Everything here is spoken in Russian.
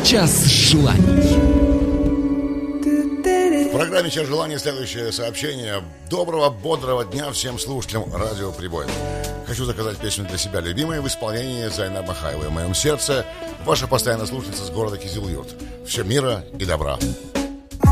«Час желаний». В программе «Час желаний» следующее сообщение. Доброго, бодрого дня всем слушателям радио «Прибой». Хочу заказать песню для себя любимой в исполнении Зайнаб Махаевой. В моем сердце ваша постоянная слушательница с города Кизилюрт. Всем мира и добра.